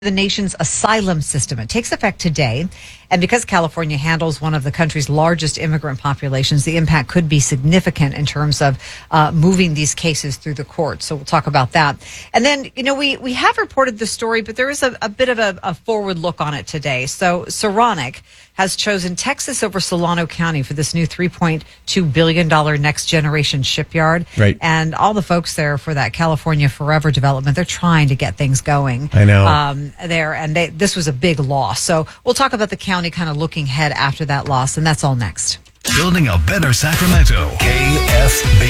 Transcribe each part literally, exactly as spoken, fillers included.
the nation's asylum system. It takes effect today. And because California handles one of the country's largest immigrant populations, the impact could be significant in terms of uh, moving these cases through the courts. So we'll talk about that. And then, you know, we, we have reported the story, but there is a, a bit of a, a forward look on it today. So Saronic has chosen Texas over Solano County for this new three point two billion dollars next generation shipyard. Right. And all the folks there for that California Forever development, they're trying to get things going. I know. Um, there, and they, this was a big loss. So we'll talk about the county kind of looking ahead after that loss, and that's all next. Building a better Sacramento. K F B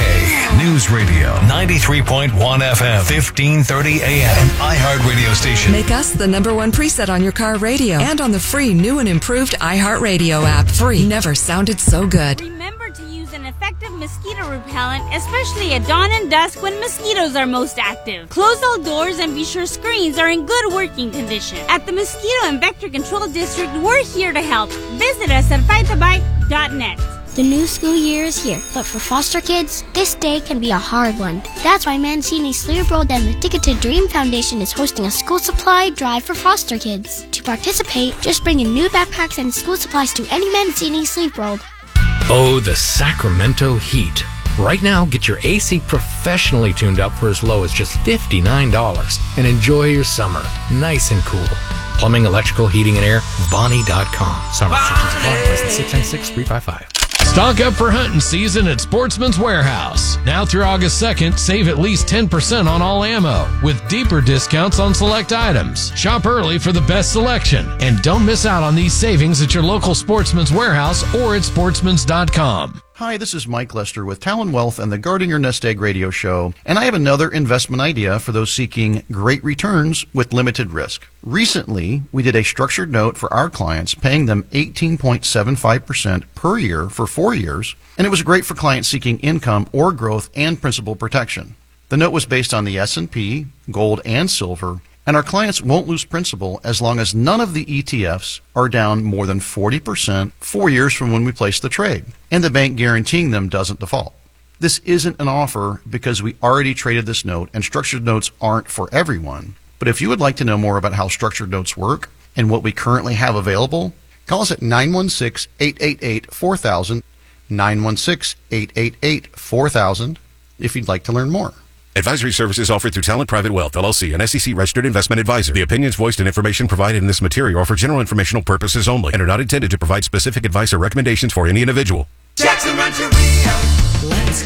K News Radio. ninety-three point one F M. fifteen thirty A M. An iHeart radio station. Make us the number one preset on your car radio and on the free new and improved iHeartRadio app. Free. Never sounded so good. Remember to use an effective mosquito repellent, especially at dawn and dusk when mosquitoes are most active. Close all doors and be sure screens are in good working condition. At the Mosquito and Vector Control District, we're here to help. Visit us at fight the bite dot net. The new school year is here, but for foster kids, this day can be a hard one. That's why Mancini Sleep Road and the Ticket to Dream Foundation is hosting a school supply drive for foster kids. To participate, just bring in new backpacks and school supplies to any Mancini Sleep Road. Oh, the Sacramento heat. Right now, get your A C professionally tuned up for as low as just fifty-nine dollars and enjoy your summer nice and cool. Plumbing, electrical, heating, and air, Bonnie dot com. Summer restrictions apply. License six nine six three five five. Stock up for hunting season at Sportsman's Warehouse. Now through August second, save at least ten percent on all ammo with deeper discounts on select items. Shop early for the best selection. And don't miss out on these savings at your local Sportsman's Warehouse or at sportsmans dot com. Hi, this is Mike Lester with Talon Wealth and the Guarding Your Nest Egg radio show, and I have another investment idea for those seeking great returns with limited risk. Recently, we did a structured note for our clients, paying them eighteen point seven five percent per year for four years, and it was great for clients seeking income or growth and principal protection. The note was based on the S and P, gold, and silver, and our clients won't lose principal as long as none of the E T Fs are down more than forty percent four years from when we place the trade, and the bank guaranteeing them doesn't default. This isn't an offer because we already traded this note, and structured notes aren't for everyone. But if you would like to know more about how structured notes work and what we currently have available, call us at nine one six, eight eight eight, four thousand, nine one six, eight eight eight, four thousand, if you'd like to learn more. Advisory services offered through Talent Private Wealth, L L C, an S E C-registered investment advisor. The opinions voiced and information provided in this material are for general informational purposes only and are not intended to provide specific advice or recommendations for any individual. Jackson Rancheria. Let's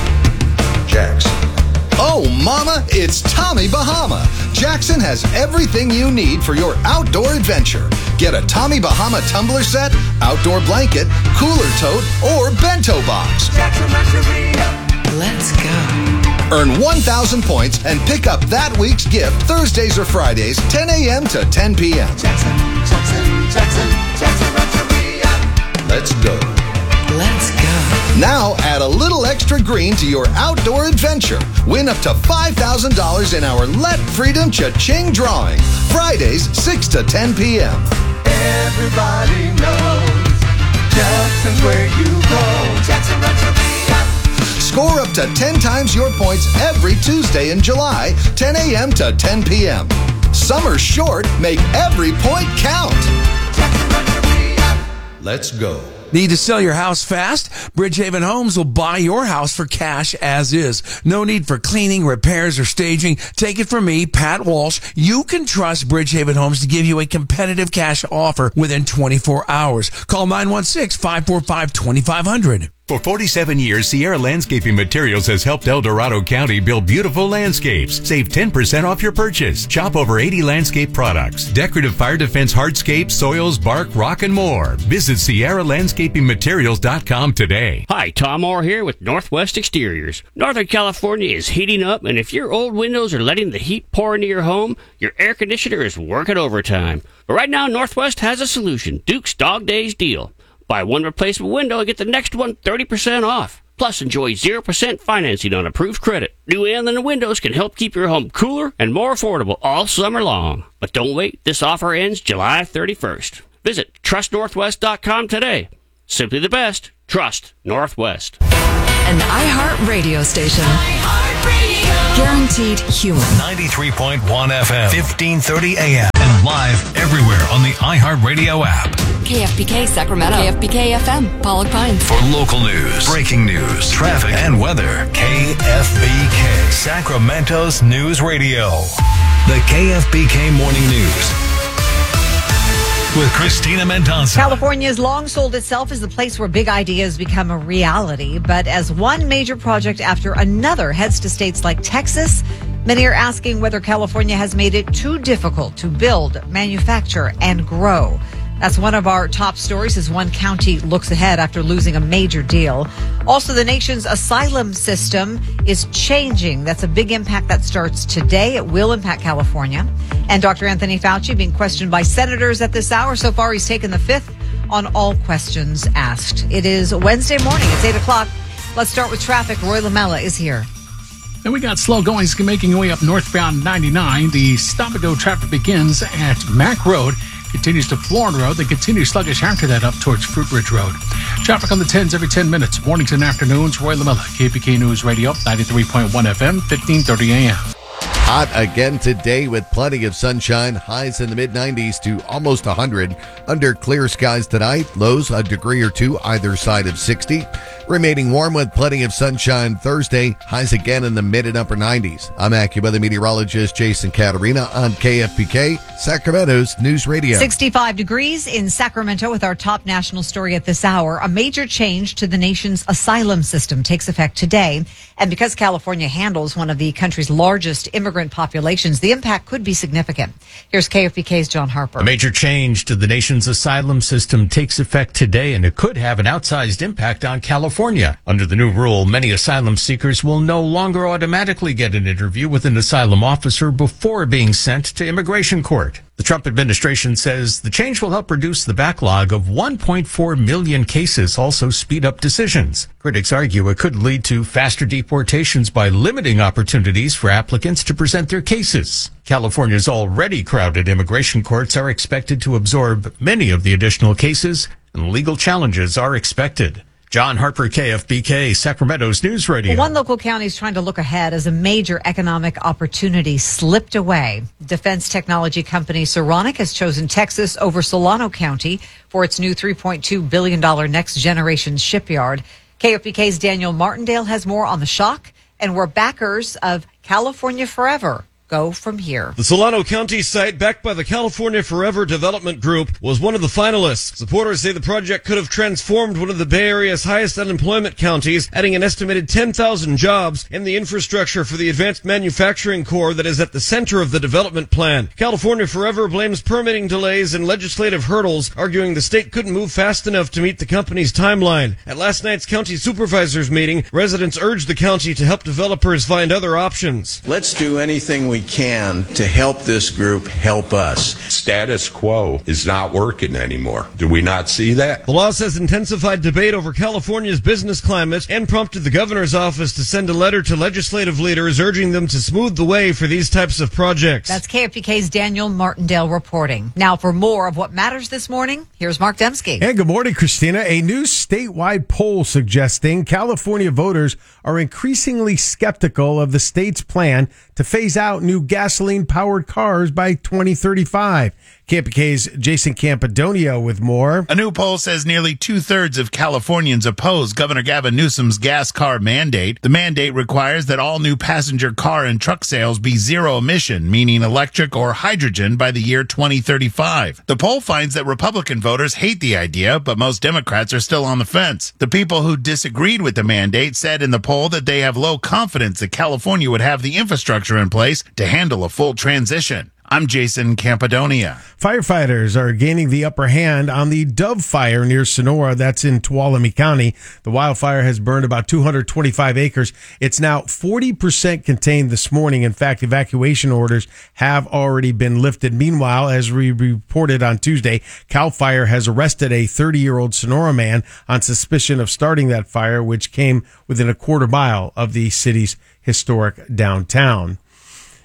go. Jackson. Oh, mama, it's Tommy Bahama. Jackson has everything you need for your outdoor adventure. Get a Tommy Bahama tumbler set, outdoor blanket, cooler tote, or bento box. Jackson Rancheria. Let's go. Earn one thousand points and pick up that week's gift Thursdays or Fridays, ten a.m. to ten p.m. Jackson, Jackson, Jackson, Jackson Rancheria. Let's go. Let's go. Now add a little extra green to your outdoor adventure. Win up to five thousand dollars in our Let Freedom Cha-Ching drawing. Fridays, six to ten p.m. Everybody knows Jackson's where you go. Jackson Rancheria. Score up to ten times your points every Tuesday in July, ten a.m. to ten p.m. Summer's short, make every point count. Let's go. Need to sell your house fast? Bridgehaven Homes will buy your house for cash as is. No need for cleaning, repairs, or staging. Take it from me, Pat Walsh. You can trust Bridgehaven Homes to give you a competitive cash offer within twenty-four hours. Call nine one six, five four five, two five zero zero. For forty-seven years, Sierra Landscaping Materials has helped El Dorado County build beautiful landscapes. Save ten percent off your purchase. Shop over eighty landscape products, decorative fire defense hardscapes, soils, bark, rock, and more. Visit Sierra Landscaping Materials dot com today. Hi, Tom Orr here with Northwest Exteriors. Northern California is heating up, and if your old windows are letting the heat pour into your home, your air conditioner is working overtime. But right now, Northwest has a solution. Duke's Dog Days deal. Buy one replacement window and get the next one thirty percent off. Plus, enjoy zero percent financing on approved credit. New and the windows can help keep your home cooler and more affordable all summer long. But don't wait. This offer ends July thirty-first. Visit trust northwest dot com today. Simply the best. Trust Northwest. An iHeart radio station. iHeart Radio. Guaranteed humor. ninety-three point one F M, fifteen thirty A M, and live everywhere on the iHeartRadio app. K F B K Sacramento. K F B K F M, Pollock Pines. For local news, breaking news, traffic, and weather, K F B K, Sacramento's News Radio. The K F B K Morning News with Christina Mendonça. California has long sold itself as the place where big ideas become a reality, but as one major project after another heads to states like Texas, many are asking whether California has made it too difficult to build, manufacture, and grow. That's one of our top stories as one county looks ahead after losing a major deal. Also, the nation's asylum system is changing. That's a big impact that starts today. It will impact California. And Doctor Anthony Fauci being questioned by senators at this hour. So far, he's taken the fifth on all questions asked. It is Wednesday morning. It's eight o'clock. Let's start with traffic. Roy Lamella is here. And we got slow going making your way up northbound ninety-nine. The stop-and-go traffic begins at Mack Road, continues to Florin Road, then continues sluggish after that up towards Fruit Ridge Road. Traffic on the tens every ten minutes, mornings and afternoons. Roy Lamella, K P K News Radio, ninety-three point one F M, fifteen thirty A M. Hot again today with plenty of sunshine. Highs in the mid nineties to almost one hundred. Under clear skies tonight. Lows a degree or two either side of sixty. Remaining warm with plenty of sunshine Thursday. Highs again in the mid and upper nineties. I'm AccuWeather meteorologist Jason Caterina on K F B K, Sacramento's News Radio. sixty-five degrees in Sacramento with our top national story at this hour. A major change to the nation's asylum system takes effect today. And because California handles one of the country's largest immigrant populations, the impact could be significant. Here's K F B K's John Harper. A major change to the nation's asylum system takes effect today, and it could have an outsized impact on California. Under the new rule, many asylum seekers will no longer automatically get an interview with an asylum officer before being sent to immigration court. The Trump administration says the change will help reduce the backlog of one point four million cases, also speed up decisions. Critics argue it could lead to faster deportations by limiting opportunities for applicants to present their cases. California's already crowded immigration courts are expected to absorb many of the additional cases, and legal challenges are expected. John Harper, K F B K, Sacramento's News Radio. One local county is trying to look ahead as a major economic opportunity slipped away. Defense technology company Saronic has chosen Texas over Solano County for its new three point two billion dollars next generation shipyard. K F B K's Daniel Martindale has more on the shock and where backers of California Forever go from here. The Solano County site, backed by the California Forever Development Group, was one of the finalists. Supporters say the project could have transformed one of the Bay Area's highest unemployment counties, adding an estimated ten thousand jobs and the infrastructure for the advanced manufacturing core that is at the center of the development plan. California Forever blames permitting delays and legislative hurdles, arguing the state couldn't move fast enough to meet the company's timeline. At last night's county supervisors meeting, residents urged the county to help developers find other options. Let's do anything we can to help this group help us. Status quo is not working anymore. Do we not see that? The loss has intensified debate over California's business climate and prompted the governor's office to send a letter to legislative leaders urging them to smooth the way for these types of projects. That's K F B K's Daniel Martindale reporting. Now for more of what matters this morning, here's Mark Dembski. And good morning, Christina. A new statewide poll suggesting California voters are increasingly skeptical of the state's plan to phase out new gasoline-powered cars by twenty thirty-five. K F B K's Jason Campidonia with more. A new poll says nearly two-thirds of Californians oppose Governor Gavin Newsom's gas car mandate. The mandate requires that all new passenger car and truck sales be zero-emission, meaning electric or hydrogen, by the year twenty thirty-five. The poll finds that Republican voters hate the idea, but most Democrats are still on the fence. The people who disagreed with the mandate said in the poll that they have low confidence that California would have the infrastructure in place to handle a full transition. I'm Jason Campidonia. Firefighters are gaining the upper hand on the Dove Fire near Sonora. That's in Tuolumne County. The wildfire has burned about two hundred twenty-five acres. It's now forty percent contained this morning. In fact, evacuation orders have already been lifted. Meanwhile, as we reported on Tuesday, CAL FIRE has arrested a thirty-year-old Sonora man on suspicion of starting that fire, which came within a quarter mile of the city's historic downtown.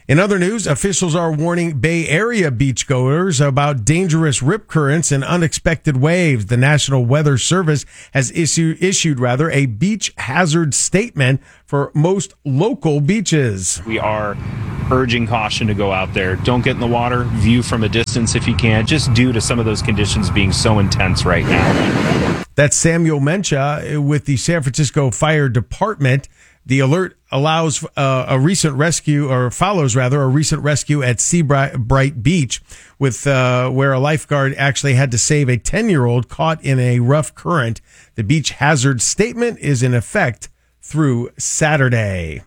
In other news, officials are warning Bay Area beachgoers about dangerous rip currents and unexpected waves. The National Weather Service has issue, issued rather a beach hazard statement for most local beaches. We are urging caution to go out there. Don't get in the water. View from a distance if you can, just due to some of those conditions being so intense right now. That's Samuel Mencha with the San Francisco Fire Department. The alert allows uh, a recent rescue, or follows rather, a recent rescue at Seabright Beach, with uh, where a lifeguard actually had to save a ten-year-old caught in a rough current. The beach hazard statement is in effect through Saturday.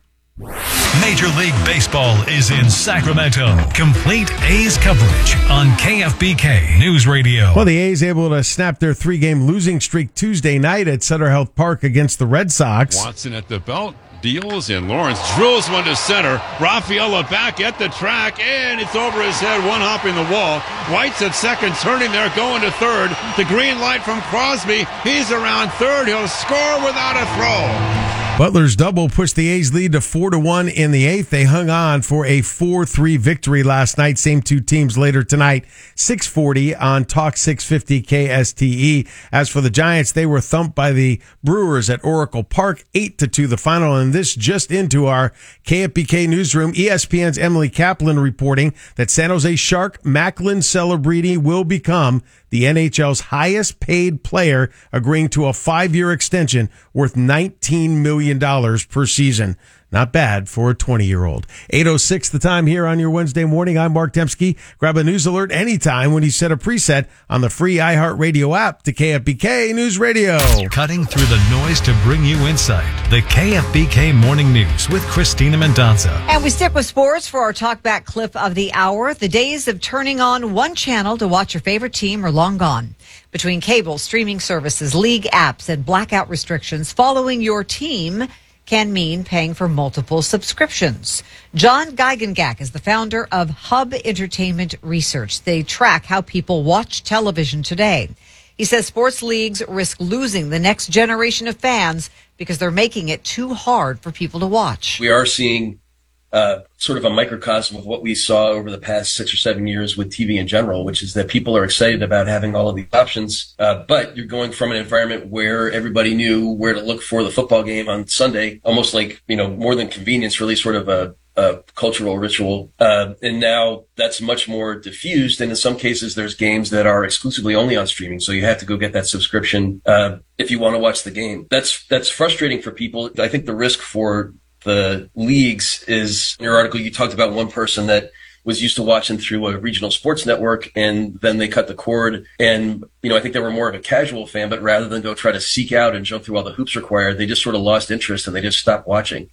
Major League Baseball is in Sacramento. Complete A's coverage on K F B K News Radio. Well, the A's able to snap their three-game losing streak Tuesday night at Sutter Health Park against the Red Sox. Watson at the belt. Deals, and Lawrence drills one to center. Rafaela back at the track, and it's over his head, one hopping the wall. White's at second, turning there, going to third. The green light from Crosby. He's around third. He'll score without a throw. Butler's double pushed the A's lead to four to one in the eighth. They hung on for a four three victory last night. Same two teams later tonight, six forty on Talk six fifty K S T E. As for the Giants, they were thumped by the Brewers at Oracle Park, eight to two the final. And this just into our K F B K newsroom. E S P N's Emily Kaplan reporting that San Jose Shark Macklin Celebrini will become the N H L's highest paid player, agreeing to a five-year extension worth nineteen million dollars per season. Not bad for a twenty-year-old. eight oh six the time here on your Wednesday morning. I'm Mark Dembski. Grab a news alert anytime when you set a preset on the free iHeartRadio app to K F B K News Radio. Cutting through the noise to bring you insight. The K F B K Morning News with Christina Mendonza. And we stick with sports for our talkback clip of the hour. The days of turning on one channel to watch your favorite team are long gone. Between cable, streaming services, league apps, and blackout restrictions, following your team can mean paying for multiple subscriptions. John Geigengak is the founder of Hub Entertainment Research. They track how people watch television today. He says sports leagues risk losing the next generation of fans because they're making it too hard for people to watch. We are seeing uh, sort of a microcosm of what we saw over the past six or seven years with T V in general, which is that people are excited about having all of these options, uh, but you're going from an environment where everybody knew where to look for the football game on Sunday, almost like, you know, more than convenience, really sort of a, a cultural ritual. Uh, and now that's much more diffused. And in some cases, there's games that are exclusively only on streaming. So you have to go get that subscription uh, if you want to watch the game. That's that's frustrating for people. I think the risk for the leagues is, in your article, you talked about one person that was used to watching through a regional sports network, and then they cut the cord. And, you know, I think they were more of a casual fan, but rather than go try to seek out and jump through all the hoops required, they just sort of lost interest and they just stopped watching.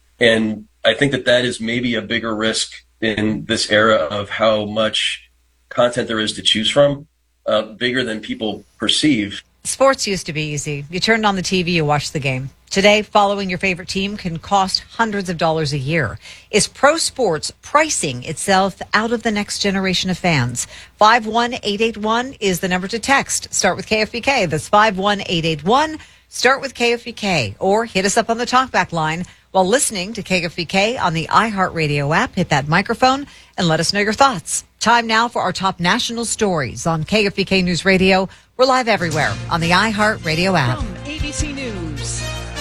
And I think that that is maybe a bigger risk in this era of how much content there is to choose from, uh, bigger than people perceive. Sports used to be easy. You turned on the T V, you watched the game. Today, following your favorite team can cost hundreds of dollars a year. Is pro sports pricing itself out of the next generation of fans? five one eight eight one is the number to text. Start with K F B K. That's five one eight eight one. Start with K F B K. Or hit us up on the talkback line while listening to K F B K on the iHeartRadio app. Hit that microphone and let us know your thoughts. Time now for our top national stories on K F B K News Radio. We're live everywhere on the iHeartRadio app. From A B C News,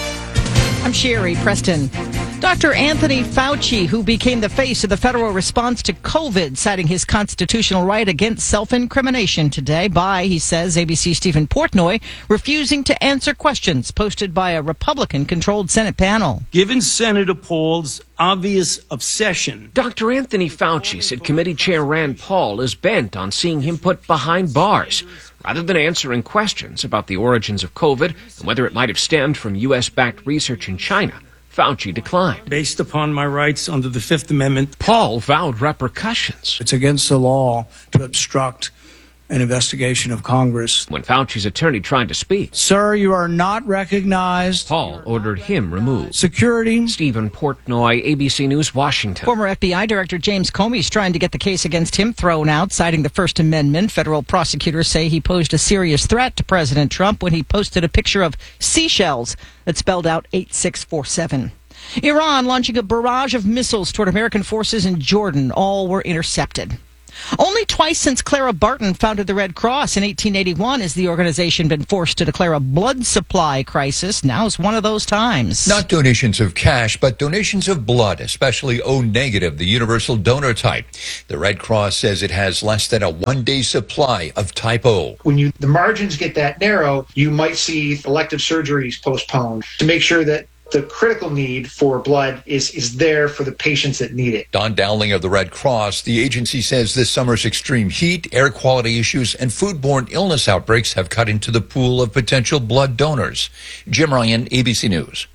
I'm Sherry Preston. Doctor Anthony Fauci, who became the face of the federal response to COVID, citing his constitutional right against self-incrimination today by, he says, A B C's Stephen Portnoy, refusing to answer questions posted by a Republican-controlled Senate panel. Given Senator Paul's obvious obsession, Doctor Anthony Fauci said Committee Chair Rand Paul is bent on seeing him put behind bars, rather than answering questions about the origins of COVID and whether it might have stemmed from U S-backed research in China. Fauci declined. Based upon my rights under the Fifth Amendment, Paul vowed repercussions. It's against the law to obstruct an investigation of Congress. When Fauci's attorney tried to speak, Sir, you are not recognized. Paul ordered him removed. Security. Stephen Portnoy, A B C News, Washington. Former F B I Director James Comey is trying to get the case against him thrown out, citing the First Amendment. Federal prosecutors say he posed a serious threat to President Trump when he posted a picture of seashells that spelled out eight six four seven. Iran launching a barrage of missiles toward American forces in Jordan. All were intercepted. Only twice since Clara Barton founded the Red Cross in eighteen eighty-one has the organization been forced to declare a blood supply crisis. Now's one of those times. Not donations of cash, but donations of blood, especially O negative, the universal donor type. The Red Cross says it has less than a one-day supply of type O. When you the margins get that narrow, you might see elective surgeries postponed to make sure that the critical need for blood is, is there for the patients that need it. Don Dowling of the Red Cross, the agency says this summer's extreme heat, air quality issues, and foodborne illness outbreaks have cut into the pool of potential blood donors. Jim Ryan, A B C News.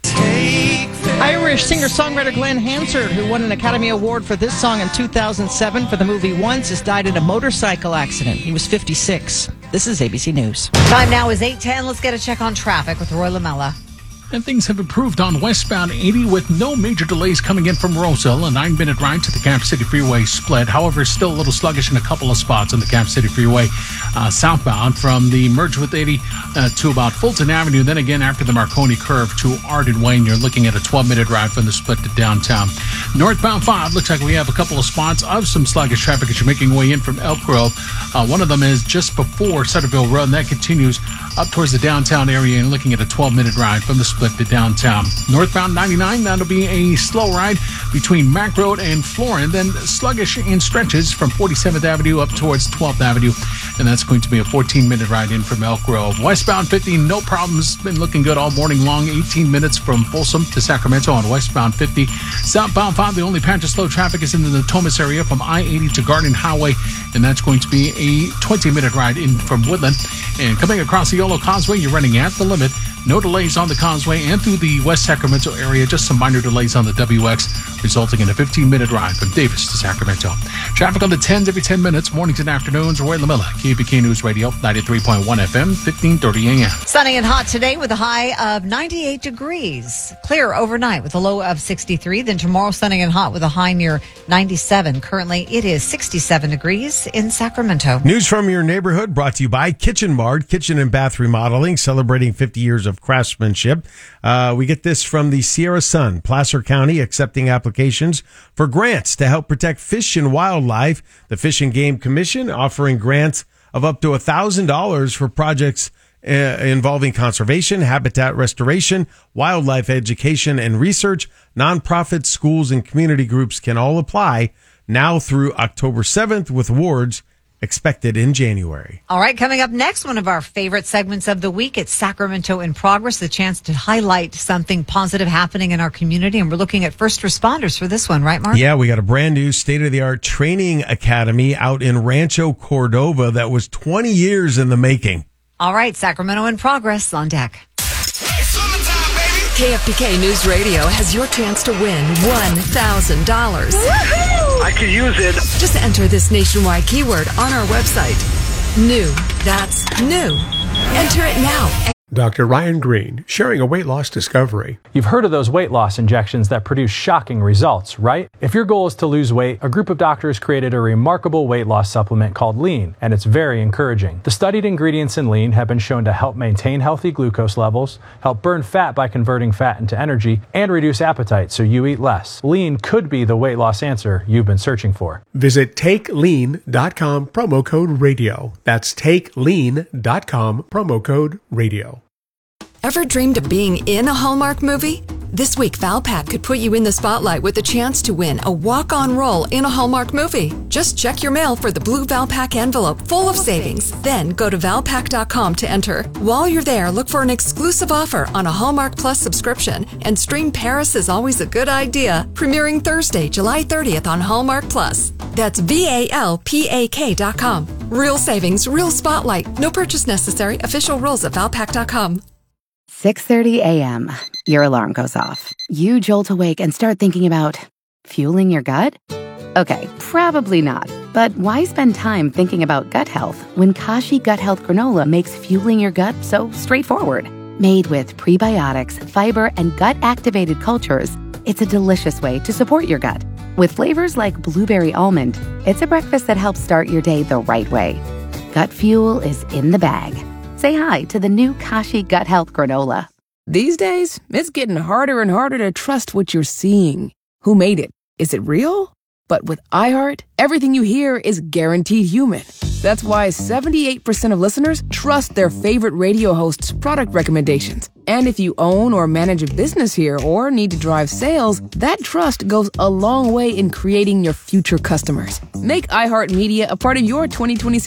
Irish singer-songwriter Glenn Hansard, who won an Academy Award for this song in two thousand seven for the movie Once, has died in a motorcycle accident. He was fifty-six. This is A B C News. Time now is eight ten. Let's get a check on traffic with Roy Lamella. And things have improved on westbound eighty with no major delays coming in from Roseville. A nine-minute ride to the Cap City Freeway split. However, still a little sluggish in a couple of spots on the Cap City Freeway uh, southbound from the merge with eighty uh, to about Fulton Avenue. Then again, after the Marconi curve to Arden Wayne, you're looking at a twelve-minute ride from the split to downtown. Northbound five, looks like we have a couple of spots of some sluggish traffic as you're making way in from Elk Grove. Uh, one of them is just before Sutterville Road, and that continues up towards the downtown area and looking at a twelve-minute ride from the split to downtown. Northbound ninety-nine, that'll be a slow ride between Mack Road and Florin, then sluggish in stretches from forty-seventh Avenue up towards twelfth Avenue, and that's going to be a fourteen-minute ride in from Elk Grove. Westbound fifty, no problems, been looking good all morning long, eighteen minutes from Folsom to Sacramento on westbound fifty. Southbound five, the only patch of slow traffic is in the Natomas area from I eighty to Garden Highway, and that's going to be a twenty-minute ride in from Woodland. And coming across the Yolo Causeway, you're running at the limit. No delays on the Causeway and through the West Sacramento area. Just some minor delays on the W X, resulting in a fifteen-minute ride from Davis to Sacramento. Traffic on the tens every ten minutes, mornings and afternoons. Roy Lamella, K B K News Radio, ninety-three point one F M, fifteen thirty A M. Sunny and hot today with a high of ninety-eight degrees. Clear overnight with a low of sixty-three. Then tomorrow, sunny and hot with a high near ninety-seven. Currently, it is sixty-seven degrees in Sacramento. News from your neighborhood brought to you by Kitchen Mart, kitchen and bath remodeling, celebrating fifty years of craftsmanship. Uh, we get this from the Sierra Sun, Placer County, accepting applications for grants to help protect fish and wildlife. The Fish and Game Commission offering grants of up to one thousand dollars for projects uh, involving conservation, habitat restoration, wildlife education, and research. Nonprofits, schools, and community groups can all apply now through October seventh with awards expected in January. All right, coming up next, one of our favorite segments of the week. It's Sacramento in Progress, the chance to highlight something positive happening in our community. And we're looking at first responders for this one, right, Mark? Yeah, we got a brand new state-of-the-art training academy out in Rancho Cordova that was twenty years in the making. All right, Sacramento in Progress on deck. K F B K News Radio has your chance to win one thousand dollars. I could use it. Just enter this nationwide keyword on our website. New. That's new. Enter it now. Doctor Ryan Green, sharing a weight loss discovery. You've heard of those weight loss injections that produce shocking results, right? If your goal is to lose weight, a group of doctors created a remarkable weight loss supplement called Lean, and it's very encouraging. The studied ingredients in Lean have been shown to help maintain healthy glucose levels, help burn fat by converting fat into energy, and reduce appetite so you eat less. Lean could be the weight loss answer you've been searching for. Visit take lean dot com, promo code radio. That's take lean dot com, promo code radio. Ever dreamed of being in a Hallmark movie? This week, Valpak could put you in the spotlight with a chance to win a walk-on role in a Hallmark movie. Just check your mail for the blue Valpak envelope full of savings. Then go to valpak dot com to enter. While you're there, look for an exclusive offer on a Hallmark Plus subscription. And stream Paris is Always a Good Idea, premiering Thursday, July thirtieth on Hallmark Plus. That's V A L P A K dot com. Real savings, real spotlight. No purchase necessary. Official rules at valpak dot com. six thirty a.m. Your alarm goes off. You jolt awake and start thinking about fueling your gut? Okay, probably not. But why spend time thinking about gut health when Kashi Gut Health Granola makes fueling your gut so straightforward? Made with prebiotics, fiber, and gut-activated cultures, it's a delicious way to support your gut. With flavors like blueberry almond, it's a breakfast that helps start your day the right way. Gut fuel is in the bag. Say hi to the new Kashi Gut Health Granola. These days, it's getting harder and harder to trust what you're seeing. Who made it? Is it real? But with iHeart, everything you hear is guaranteed human. That's why seventy-eight percent of listeners trust their favorite radio host's product recommendations. And if you own or manage a business here or need to drive sales, that trust goes a long way in creating your future customers. Make iHeartMedia a part of your twenty twenty-six